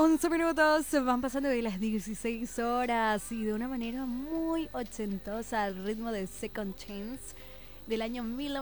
11 minutos, van pasando de las 16 horas y de una manera muy ochentosa al ritmo de Second Chance del año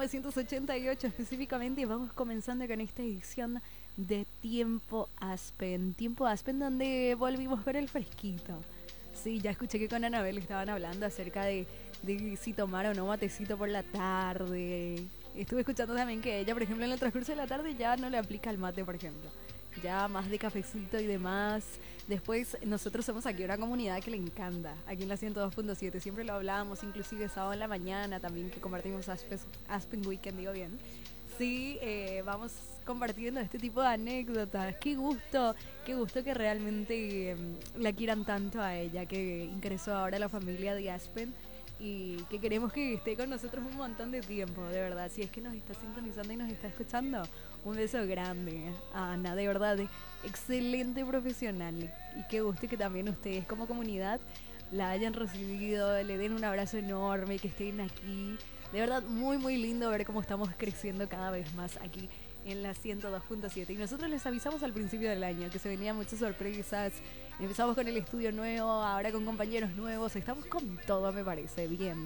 1988 específicamente. Vamos comenzando con esta edición de Tiempo Aspen. Tiempo Aspen donde volvimos con el fresquito. Sí, ya escuché que con Anabel estaban hablando acerca de si tomar o no matecito por la tarde. Estuve escuchando también que ella, por ejemplo, en el transcurso de la tarde ya no le aplica el mate, por ejemplo. Ya más de cafecito y demás. Después nosotros somos aquí una comunidad que le encanta, aquí en la 102.7, siempre lo hablamos, inclusive sábado en la mañana también que compartimos Aspen Weekend, digo bien. Sí, vamos compartiendo este tipo de anécdotas. Qué gusto que realmente la quieran tanto a ella, que ingresó ahora a la familia de Aspen y que queremos que esté con nosotros un montón de tiempo, de verdad. Si es que nos está sintonizando y nos está escuchando, un beso grande a Ana, de verdad, excelente profesional. Y qué gusto que también ustedes como comunidad la hayan recibido, le den un abrazo enorme, que estén aquí. De verdad, muy muy lindo ver cómo estamos creciendo cada vez más aquí en la 102.7. Y nosotros les avisamos al principio del año que se venían muchas sorpresas. Empezamos con el estudio nuevo, ahora con compañeros nuevos. Estamos con todo, me parece. Bien.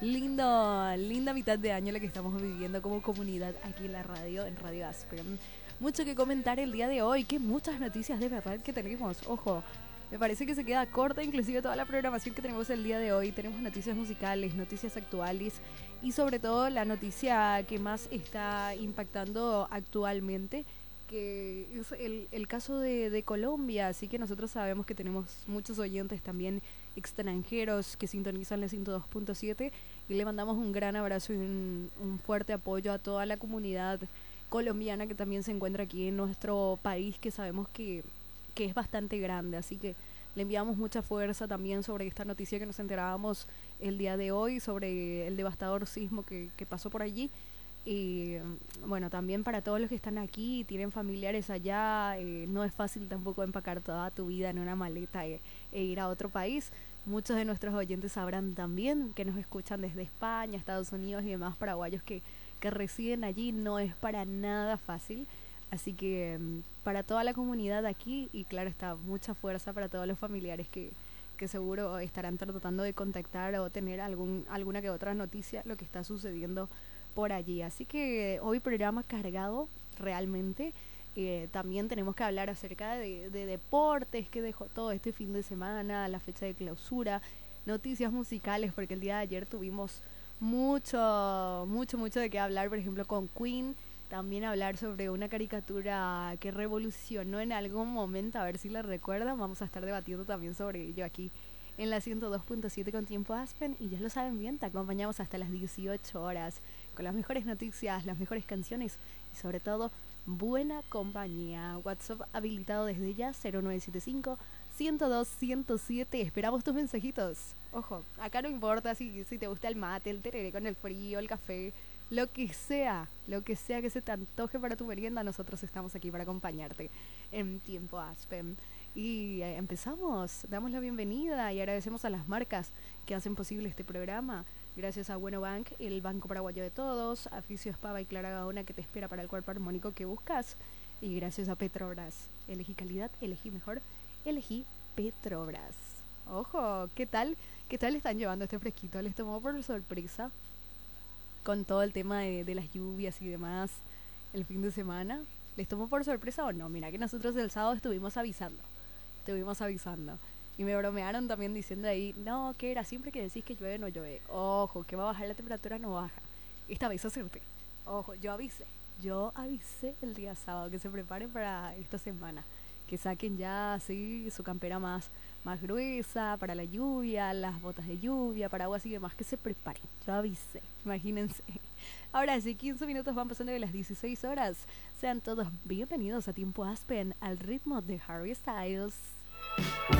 Linda mitad de año la que estamos viviendo como comunidad aquí en la radio, en Radio Aspen. Mucho que comentar el día de hoy, que muchas noticias de verdad que tenemos. Ojo, me parece que se queda corta inclusive toda la programación que tenemos el día de hoy. Tenemos noticias musicales, noticias actuales y sobre todo la noticia que más está impactando actualmente, que es el caso de Colombia. Así que nosotros sabemos que tenemos muchos oyentes también extranjeros que sintonizan la 102.7 y le mandamos un gran abrazo y un fuerte apoyo a toda la comunidad colombiana que también se encuentra aquí en nuestro país, que sabemos que es bastante grande. Así que le enviamos mucha fuerza también sobre esta noticia que nos enterábamos el día de hoy, sobre el devastador sismo que pasó por allí. Y bueno, también para todos los que están aquí y tienen familiares allá, no es fácil tampoco empacar toda tu vida en una maleta e ir a otro país. Muchos de nuestros oyentes sabrán también que nos escuchan desde España, Estados Unidos y demás paraguayos que residen allí. No es para nada fácil. Así que para toda la comunidad aquí, y claro está, mucha fuerza para todos los familiares que seguro estarán tratando de contactar o tener alguna que otra noticia lo que está sucediendo por allí. Así que hoy programa cargado realmente. También tenemos que hablar acerca de deportes, que dejó todo este fin de semana, la fecha de clausura, noticias musicales, porque el día de ayer tuvimos mucho de qué hablar, por ejemplo con Queen. También hablar sobre una caricatura que revolucionó en algún momento, a ver si la recuerdan. Vamos a estar debatiendo también sobre ello aquí en la 102.7 con Tiempo Aspen. Y ya lo saben bien, te acompañamos hasta las 18 horas con las mejores noticias, las mejores canciones y sobre todo buena compañía. WhatsApp habilitado desde ya, 0975 102 107. Esperamos tus mensajitos. Ojo, acá no importa si te gusta el mate, el tereré con el frío, el café, lo que sea que se te antoje para tu merienda, nosotros estamos aquí para acompañarte en Tiempo Aspen. Y empezamos, damos la bienvenida y agradecemos a las marcas que hacen posible este programa. Gracias a Bueno Bank, el banco paraguayo de todos, a Fisio Espava y Clara Gaona, que te espera para el cuerpo armónico que buscas. Y gracias a Petrobras. Elegí calidad, elegí mejor, elegí Petrobras. Ojo, ¿qué tal? ¿Qué tal están llevando este fresquito? ¿Les tomó por sorpresa con todo el tema de las lluvias y demás el fin de semana? ¿Les tomó por sorpresa o no? Mira que nosotros el sábado estuvimos avisando. Y me bromearon también diciendo ahí, no, ¿qué era? Siempre que decís que llueve, no llueve. Ojo, que va a bajar la temperatura, no baja. Esta vez acerté. Ojo, yo avisé el día sábado que se preparen para esta semana. Que saquen ya así su campera más gruesa para la lluvia, las botas de lluvia, paraguas y demás, que se preparen. Yo avisé, imagínense. Ahora sí, 15 minutos van pasando de las 16 horas. Sean todos bienvenidos a Tiempo Aspen al ritmo de Harry Styles.